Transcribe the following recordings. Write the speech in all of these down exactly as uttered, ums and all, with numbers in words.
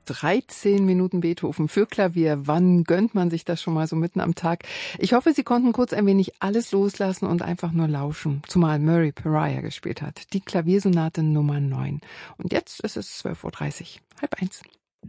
dreizehn Minuten Beethoven für Klavier. Wann gönnt man sich das schon mal so mitten am Tag? Ich hoffe, Sie konnten kurz ein wenig alles loslassen und einfach nur lauschen, zumal Murray Pariah gespielt hat. Die Klaviersonate Nummer neun. Und jetzt ist es zwölf Uhr dreißig, halb eins.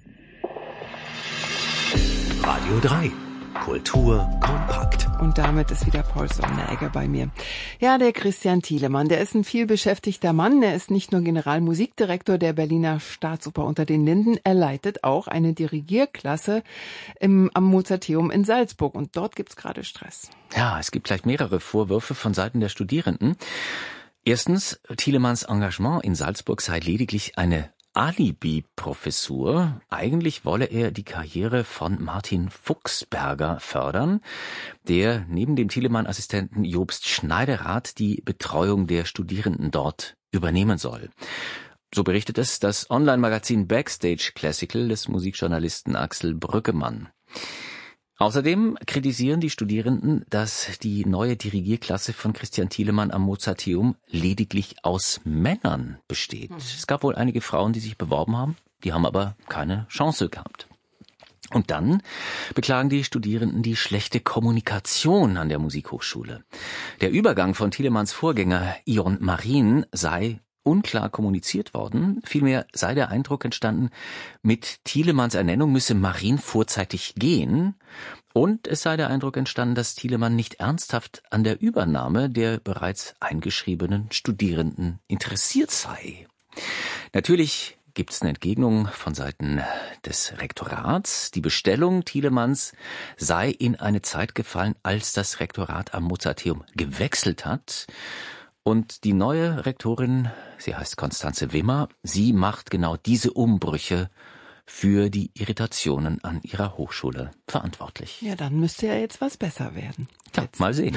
Radio drei. Kultur kompakt. Und damit ist wieder Paul Sonderegger bei mir. Ja, der Christian Thielemann, der ist ein vielbeschäftigter Mann. Er ist nicht nur Generalmusikdirektor der Berliner Staatsoper unter den Linden, er leitet auch eine Dirigierklasse im, am Mozarteum in Salzburg. Und dort gibt's gerade Stress. Ja, es gibt gleich mehrere Vorwürfe von Seiten der Studierenden. Erstens, Thielemanns Engagement in Salzburg sei lediglich eine Alibi-Professur. Eigentlich wolle er die Karriere von Martin Fuchsberger fördern, der neben dem Thielemann-Assistenten Jobst Schneiderrath die Betreuung der Studierenden dort übernehmen soll. So berichtet es das Online-Magazin Backstage Classical des Musikjournalisten Axel Brüggemann. Außerdem kritisieren die Studierenden, dass die neue Dirigierklasse von Christian Thielemann am Mozarteum lediglich aus Männern besteht. Mhm. Es gab wohl einige Frauen, die sich beworben haben, die haben aber keine Chance gehabt. Und dann beklagen die Studierenden die schlechte Kommunikation an der Musikhochschule. Der Übergang von Thielemanns Vorgänger Ion Marin sei unklar kommuniziert worden. Vielmehr sei der Eindruck entstanden, mit Thielemanns Ernennung müsse Marin vorzeitig gehen. Und es sei der Eindruck entstanden, dass Thielemann nicht ernsthaft an der Übernahme der bereits eingeschriebenen Studierenden interessiert sei. Natürlich gibt es eine Entgegnung von Seiten des Rektorats. Die Bestellung Thielemanns sei in eine Zeit gefallen, als das Rektorat am Mozarteum gewechselt hat. Und die neue Rektorin, sie heißt Konstanze Wimmer, sie macht genau diese Umbrüche für die Irritationen an ihrer Hochschule verantwortlich. Ja, dann müsste ja jetzt was besser werden. Ja, mal sehen.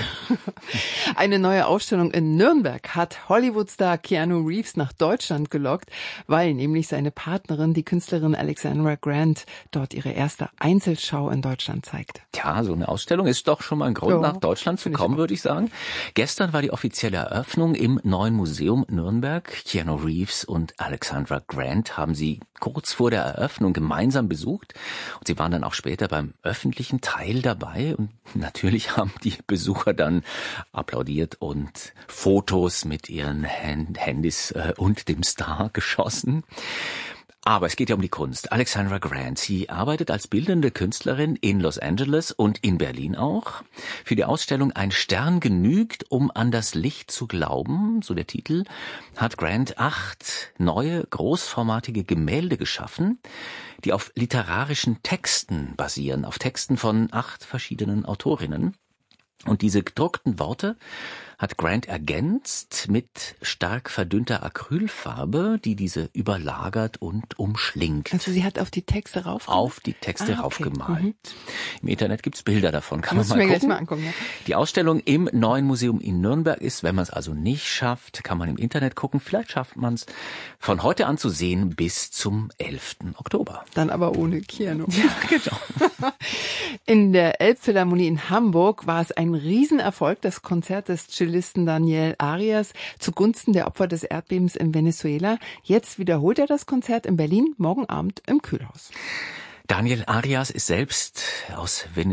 Eine neue Ausstellung in Nürnberg hat Hollywood-Star Keanu Reeves nach Deutschland gelockt, weil nämlich seine Partnerin, die Künstlerin Alexandra Grant, dort ihre erste Einzelschau in Deutschland zeigt. Ja, so eine Ausstellung ist doch schon mal ein Grund, ja, nach Deutschland zu kommen, würde ich sagen. Gestern war die offizielle Eröffnung im neuen Museum Nürnberg. Keanu Reeves und Alexandra Grant haben sie kurz vor der Eröffnung gemeinsam besucht. Und sie waren dann auch später beim öffentlichen Teil dabei. Und natürlich haben die Besucher dann applaudiert und Fotos mit ihren Handys äh, und dem Star geschossen. Aber es geht ja um die Kunst. Alexandra Grant, sie arbeitet als bildende Künstlerin in Los Angeles und in Berlin auch. Für die Ausstellung Ein Stern genügt, um an das Licht zu glauben, so der Titel, hat Grant acht neue, großformatige Gemälde geschaffen, die auf literarischen Texten basieren, auf Texten von acht verschiedenen Autorinnen. Und diese gedruckten Worte hat Grant ergänzt mit stark verdünnter Acrylfarbe, die diese überlagert und umschlingt. Also sie hat auf die Texte raufgemalt? Auf die Texte ah, okay. raufgemalt. Mhm. Im Internet gibt's Bilder davon, kann Muss man mal mir gucken. Gleich mal angucken, ja. Die Ausstellung im Neuen Museum in Nürnberg ist, wenn man es also nicht schafft, kann man im Internet gucken. Vielleicht schafft man es von heute an zu sehen bis zum elften Oktober. Dann aber ohne Keanu. Ja, genau. In der Elbphilharmonie in Hamburg war es ein Riesenerfolg, das Konzert des Cellisten Daniel Arias zugunsten der Opfer des Erdbebens in Venezuela. Jetzt wiederholt er das Konzert in Berlin morgen Abend im Kühlhaus. Daniel Arias ist selbst aus Venezuela